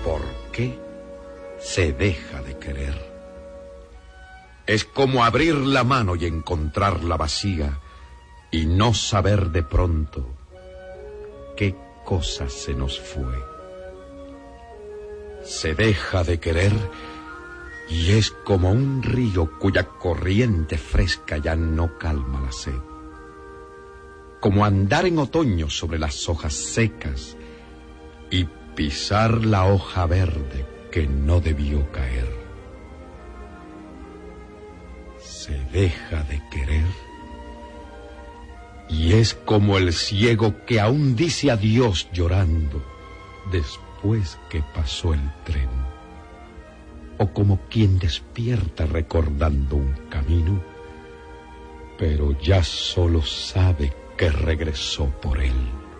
¿Por qué se deja de querer? Es como abrir la mano y encontrarla vacía y no saber de pronto qué cosa se nos fue. Se deja de querer y es como un río cuya corriente fresca ya no calma la sed. Como andar en otoño sobre las hojas secas y pisar la hoja verde que no debió caer. Se deja de querer y es como el ciego que aún dice adiós llorando después que pasó el tren, o como quien despierta recordando un camino, pero ya solo sabe que regresó por él.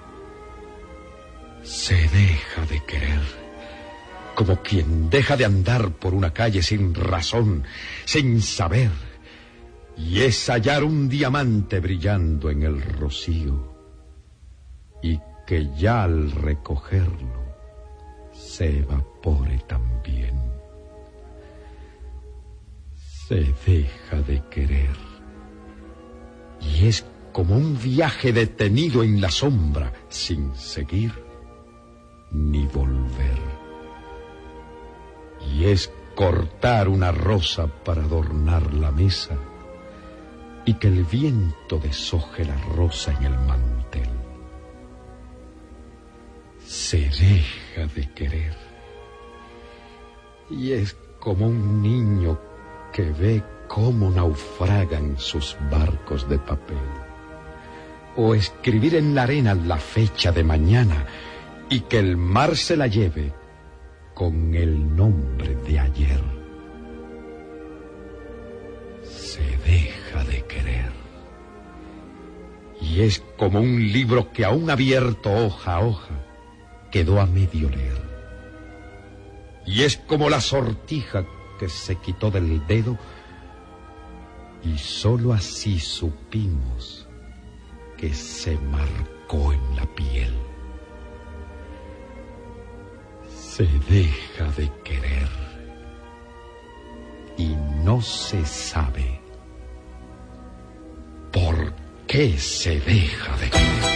Se deja de querer, como quien deja de andar por una calle sin razón, sin saber, y es hallar un diamante brillando en el rocío, y que ya al recogerlo se evapore también. Se deja de querer, y es como un viaje detenido en la sombra, sin seguir ni volver. Y es cortar una rosa para adornar la mesa y que el viento deshoje la rosa en el mantel. Se deja de querer y es como un niño que ve cómo naufragan sus barcos de papel, o escribir en la arena la fecha de mañana y que el mar se la lleve con el nombre de ayer. Se deja de querer y es como un libro que aún abierto hoja a hoja quedó a medio leer, y es como la sortija que se quitó del dedo y sólo así supimos que se marcó en la piel. Se deja de querer y no se sabe por qué se deja de querer.